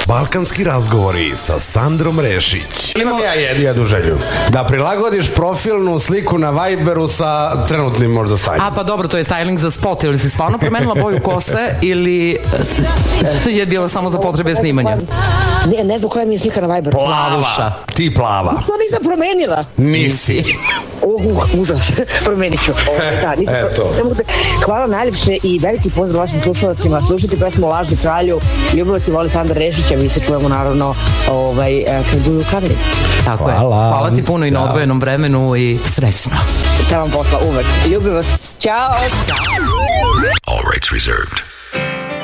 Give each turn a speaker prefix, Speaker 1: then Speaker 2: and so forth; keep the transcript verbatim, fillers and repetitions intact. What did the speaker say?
Speaker 1: Balkanski razgovori sa Sandrom Rešić. Imam ja jednu želju. Da prilagodiš profilnu sliku na Viberu sa trenutnim možda stanjem.
Speaker 2: A pa dobro, to je styling za spot. Ili si stvarno promenila boju kose ili je bilo samo za potrebe snimanja?
Speaker 3: Ne, ne znam koja mi je slika na Viberu.
Speaker 1: Plava. Ti plava.
Speaker 3: To nisam promenila.
Speaker 1: Nisi.
Speaker 3: Uh, užas, promenit ću. Da, nisam promenila. Hvala najljepše i veliki pozdrav vašim slušalacima. Slušajte pesmu Lažni kralju. Ljubilo si voli Sandra Rešića. Mi se čujemo naravno kad budu u kameri.
Speaker 2: Tako je. Hvala ti puno i na odvojenom vremenu i srećno.
Speaker 3: Te vam posla uvek. Ljubim vas. Ćao.
Speaker 4: All rights reserved.